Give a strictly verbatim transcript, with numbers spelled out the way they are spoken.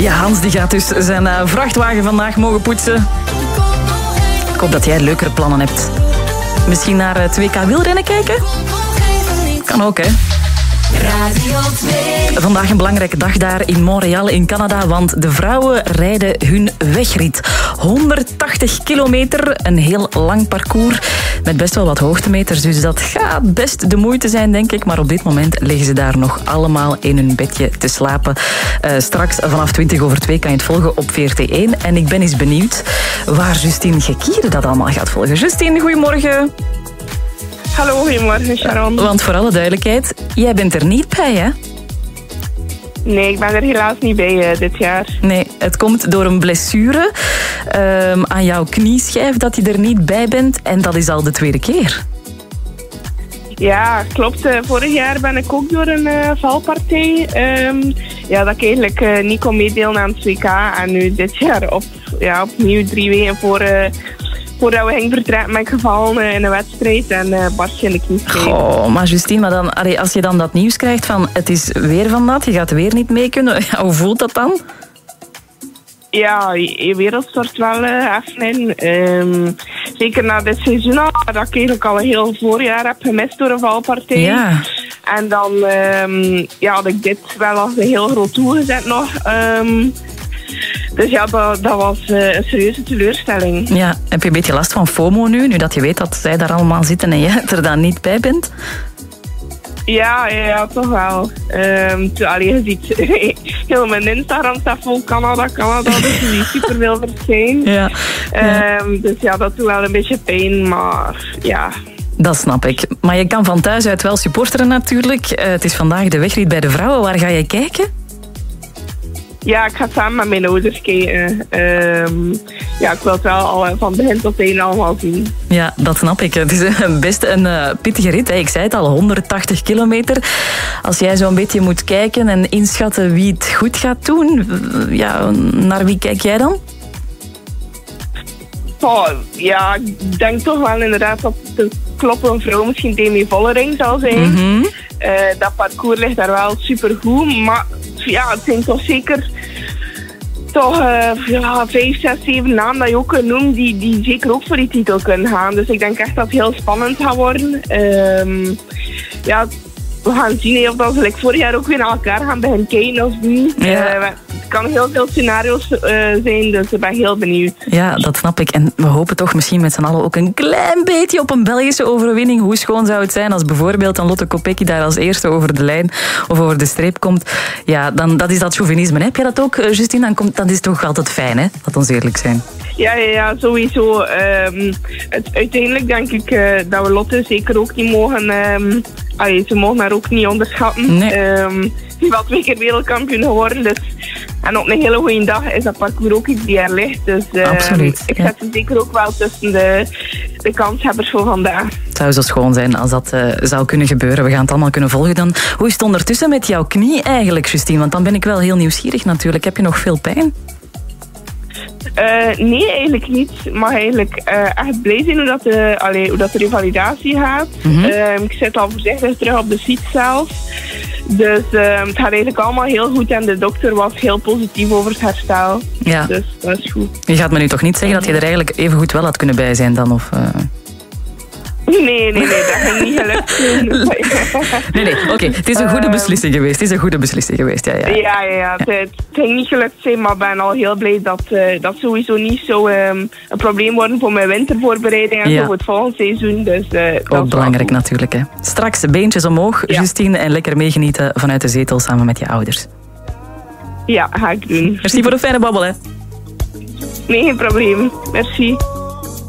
Ja, Hans die gaat dus zijn uh, vrachtwagen vandaag mogen poetsen. Ik hoop dat jij leukere plannen hebt. Misschien naar uh, twee K wielrennen kijken? Kan ook, hè? Radio twee. Vandaag een belangrijke dag daar in Montreal in Canada, want de vrouwen rijden hun wegrit. honderdtachtig kilometer, een heel lang parcours met best wel wat hoogtemeters, dus dat gaat best de moeite zijn, denk ik. Maar op dit moment liggen ze daar nog allemaal in hun bedje te slapen. Uh, straks vanaf twintig over twee kan je het volgen op V R T één. En ik ben eens benieuwd waar Justine Gekiere dat allemaal gaat volgen. Justine, goedemorgen. Hallo, goedemorgen Sharon. Want voor alle duidelijkheid, jij bent er niet bij, hè? Nee, ik ben er helaas niet bij uh, dit jaar. Nee, het komt door een blessure um, aan jouw knieschijf dat je er niet bij bent. En dat is al de tweede keer. Ja, klopt. Uh, vorig jaar ben ik ook door een uh, valpartij. Um, ja, dat ik eigenlijk uh, niet kon meedelen aan het W K. En nu dit jaar op, ja, opnieuw drie weken voor... Uh, Voordat we gingen vertrekken ben ik gevallen in een wedstrijd en uh, barst in de knieschijf. Oh, maar Justine, maar dan, allee, als je dan dat nieuws krijgt van het is weer van dat, je gaat weer niet mee kunnen, ja, hoe voelt dat dan? Ja, je wereld stort wel uh, even in. Um, zeker na dit seizoen al, dat ik eigenlijk al een heel voorjaar heb gemist door een valpartij. Ja. En dan um, ja, had ik dit wel als een heel groot doel gezet nog. Um, Dus ja, dat, dat was uh, een serieuze teleurstelling. Ja, heb je een beetje last van FOMO nu, nu dat je weet dat zij daar allemaal zitten en jij er dan niet bij bent? Ja, ja, ja toch wel. Um, allee, je ziet heel mijn Instagram staat vol Canada, Canada, dus je ziet superveel verschijn. Ja. Ja. Um, dus ja, dat doet wel een beetje pijn, maar ja... Dat snap ik. Maar je kan van thuis uit wel supporteren natuurlijk. Uh, het is vandaag de wegrit bij de vrouwen. Waar ga je kijken? Ja, ik ga samen met mijn ouders kijken. Um, ja, ik wil het wel al van begin tot eind allemaal zien. Ja, dat snap ik. Het is best een uh, pittige rit. Hè. Ik zei het al, honderdtachtig kilometer. Als jij zo'n beetje moet kijken en inschatten wie het goed gaat doen, ja, naar wie kijk jij dan? Oh, ja, ik denk toch wel inderdaad dat de kloppende vrouw misschien Demi Vollering zal zijn. Mm-hmm. Uh, dat parcours ligt daar wel supergoed, maar ja, het zijn toch zeker toch uh, ja, vijf, zes, zeven namen dat je ook kunt noemen die, die zeker ook voor die titel kunnen gaan. Dus ik denk echt dat het heel spannend gaat worden. Um, ja, we gaan zien of dat we like, vorig jaar ook weer naar elkaar gaan beginnen kijken of niet. Ja. Uh, het kan heel veel scenario's uh, zijn, dus ik ben heel benieuwd. Ja, dat snap ik. En we hopen toch misschien met z'n allen ook een klein beetje op een Belgische overwinning. Hoe schoon zou het zijn als bijvoorbeeld dan Lotte Kopecky daar als eerste over de lijn of over de streep komt. Ja, dan dat is dat chauvinisme. Heb je dat ook, Justine? Dan, komt, dan is het toch altijd fijn, hè? Laat ons eerlijk zijn. Ja, ja, ja, sowieso. Um, het, uiteindelijk denk ik uh, dat we Lotte zeker ook niet mogen... Um, allee, ze mogen haar ook niet onderschatten. Nee. Um, die was twee keer wereldkampioen geworden. Dus, en op een hele goede dag is dat parcours ook iets die er ligt. Dus um, Absoluut, ik ja. zet ze zeker ook wel tussen de, de kanshebbers voor vandaag. Het zou zo schoon zijn als dat uh, zou kunnen gebeuren. We gaan het allemaal kunnen volgen dan. Hoe is het ondertussen met jouw knie eigenlijk, Justine? Want dan ben ik wel heel nieuwsgierig natuurlijk. Heb je nog veel pijn? Uh, nee, eigenlijk niet. Ik mag eigenlijk uh, echt blij zijn hoe dat de, allee, hoe dat de revalidatie gaat. Mm-hmm. Uh, ik zit al voorzichtig terug op de fiets zelf. Dus uh, het gaat eigenlijk allemaal heel goed en de dokter was heel positief over het herstel. Ja. Dus dat is goed. Je gaat me nu toch niet zeggen dat je er eigenlijk even goed wel had kunnen bij zijn dan? Of, uh... Nee, nee, nee, dat ging niet gelukt. Nee, nee, oké. Okay. Het is een goede beslissing geweest. Het is een goede beslissing geweest, ja. Ja, ja, ja, ja. Het, het ging niet gelukt zijn, maar ik ben al heel blij dat uh, dat sowieso niet zo um, een probleem wordt voor mijn wintervoorbereiding en ja. zo voor het volgende seizoen. Dus, uh, dat ook belangrijk natuurlijk, hè. Straks beentjes omhoog, ja. Justine, en lekker meegenieten vanuit de zetel samen met je ouders. Ja, ga ik doen. Merci voor de fijne babbel, hè. Nee, geen probleem. Merci.